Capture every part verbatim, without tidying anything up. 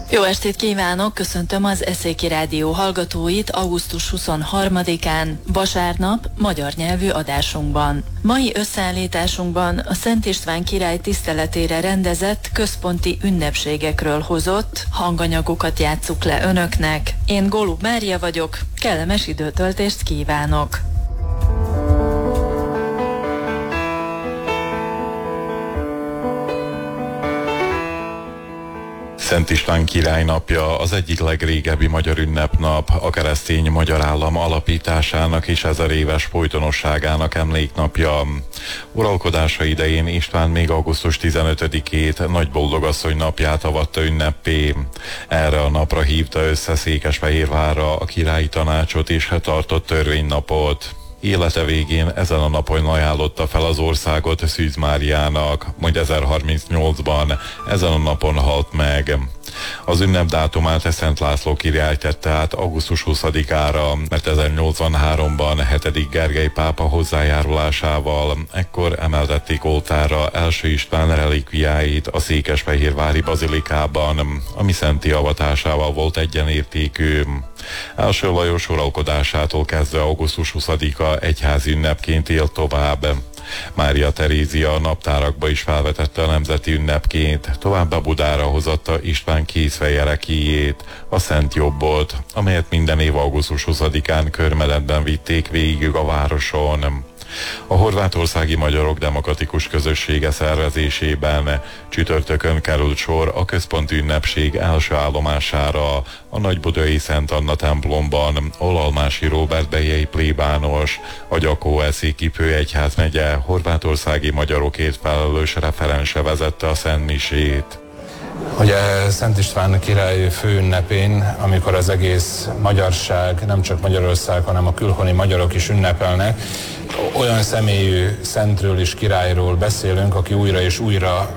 Jó estét kívánok, köszöntöm az Eszéki Rádió hallgatóit augusztus huszonharmadikán, vasárnap, magyar nyelvű adásunkban. Mai összeállításunkban a Szent István király tiszteletére rendezett központi ünnepségekről hozott hanganyagokat játsszuk le önöknek. Én Golub Mária vagyok, kellemes időtöltést kívánok! Szent István király napja az egyik legrégebbi magyar ünnepnap, a keresztény magyar állam alapításának és ezer éves folytonosságának emléknapja. Uralkodása idején István még augusztus tizenötödikét Nagy Boldogasszony napját avatta ünneppé. Erre a napra hívta össze Székesfehérvárra a királyi tanácsot és tartott törvénynapot. Élete végén ezen a napon ajánlotta fel az országot Szűz Máriának, majd ezerharmincnyolcban ezen a napon halt meg. Az ünnep dátumát Szent László király tette át augusztus huszadikára, mert ezernyolcvanháromban hetedik Gergely pápa hozzájárulásával ekkor emeltették oltárra első István relikviáit a székesfehérvári bazilikában, ami szenti avatásával volt egyenértékű. Első Lajos uralkodásától kezdve augusztus huszadika egyházi ünnepként élt tovább. Mária Terézia a naptárakba is felvetette a nemzeti ünnepként, továbbá Budára hozatta István kézfejjerekijét, a Szent Jobbot, amelyet minden év augusztus huszadikán körmedetben vitték végig a városon. A horvátországi magyarok demokratikus közössége szervezésében csütörtökön került sor a központi ünnepség első állomására a nagybudai Szent Anna templomban, ahol Almási Róbert bejei plébános, a Gyakó-Eszéki főegyházmegye horvátországi magyarokért felelős referense vezette a szentmisét. Ugye Szent István király főünnepén, amikor az egész magyarság, nem csak Magyarország, hanem a külhoni magyarok is ünnepelnek, olyan személyű szentről és királyról beszélünk, aki újra és újra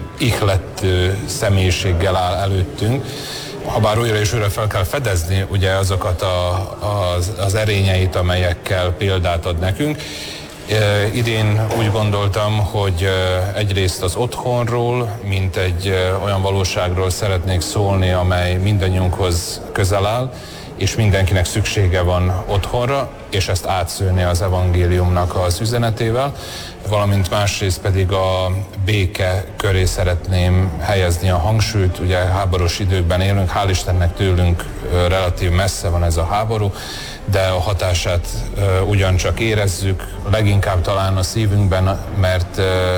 ihlető személyiséggel áll előttünk. Habár újra és újra fel kell fedezni ugye azokat a, az, az erényeit, amelyekkel példát ad nekünk. E, idén úgy gondoltam, hogy egyrészt az otthonról, mint egy olyan valóságról szeretnék szólni, amely mindannyiunkhoz közel áll, és mindenkinek szüksége van otthonra, és ezt átszőni az evangéliumnak az üzenetével, valamint másrészt pedig a béke köré szeretném helyezni a hangsúlyt. Ugye háborús időkben élünk, hál' Istennek tőlünk relatív messze van ez a háború, de a hatását ugyancsak érezzük, leginkább talán a szívünkben, mert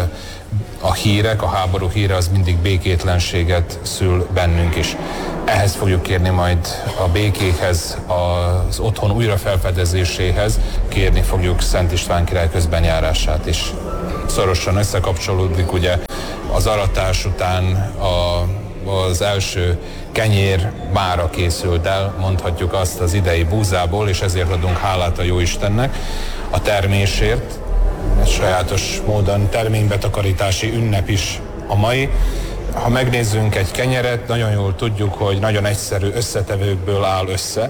a hírek, a háború híre az mindig békétlenséget szül bennünk is. Ehhez fogjuk kérni majd a békéhez, az otthon újrafelfedezéséhez, kérni fogjuk Szent István király közbenjárását is. Szorosan összekapcsolódik ugye az aratás után a, az első kenyér mára készült el, mondhatjuk azt az idei búzából, és ezért adunk hálát a Jóistennek a termésért. Egy sajátos módon terménybetakarítási ünnep is a mai. Ha megnézzünk egy kenyeret, nagyon jól tudjuk, hogy nagyon egyszerű összetevőkből áll össze,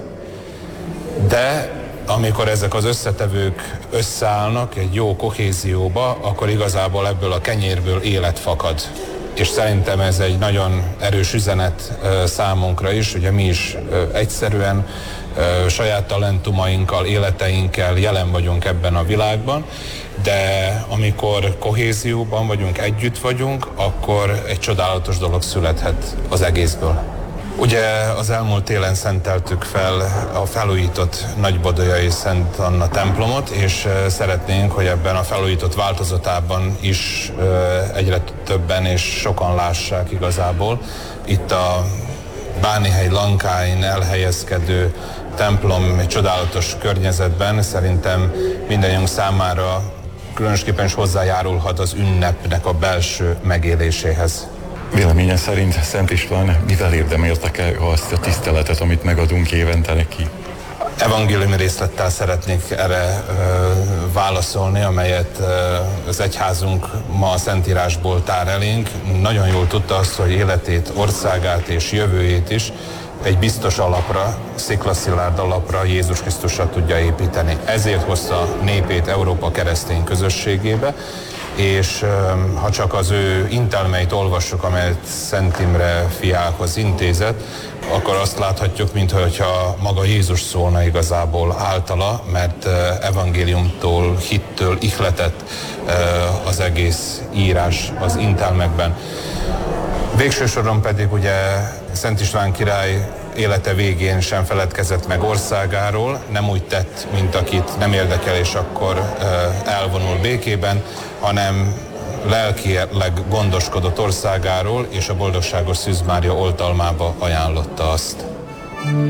de amikor ezek az összetevők összeállnak egy jó kohézióba, akkor igazából ebből a kenyérből élet fakad. És szerintem ez egy nagyon erős üzenet számunkra is, ugye mi is egyszerűen saját talentumainkkal, életeinkkel jelen vagyunk ebben a világban, de amikor kohézióban vagyunk, együtt vagyunk, akkor egy csodálatos dolog születhet az egészből. Ugye az elmúlt télen szenteltük fel a felújított nagybodolyai Szent Anna templomot, és szeretnénk, hogy ebben a felújított változatában is egyre többen és sokan lássák igazából. Itt a Bánihely Lankáin elhelyezkedő templom egy csodálatos környezetben szerintem mindannyiunk számára különösképpen is hozzájárulhat az ünnepnek a belső megéléséhez. Véleménye szerint Szent István mivel érdemelte azt a tiszteletet, amit megadunk évente neki? Evangéliumi részlettel szeretnék erre ö, válaszolni, amelyet ö, az egyházunk ma a Szentírásból tár elénk. Nagyon jól tudta azt, hogy életét, országát és jövőjét is egy biztos alapra, sziklaszilárd alapra, Jézus Krisztusra tudja építeni. Ezért hozta népét Európa keresztény közösségébe, és ha csak az ő intelmeit olvassuk, amelyet Szent Imre fiához intézett, akkor azt láthatjuk, mintha maga Jézus szólna igazából általa, mert evangéliumtól, hittől ihletett az egész írás az intelmekben. Végső soron pedig ugye Szent István király élete végén sem feledkezett meg országáról, nem úgy tett, mint akit nem érdekel, és akkor elvonul békében, hanem lelkileg gondoskodott országáról, és a boldogságos Szűz Mária oltalmába ajánlotta azt.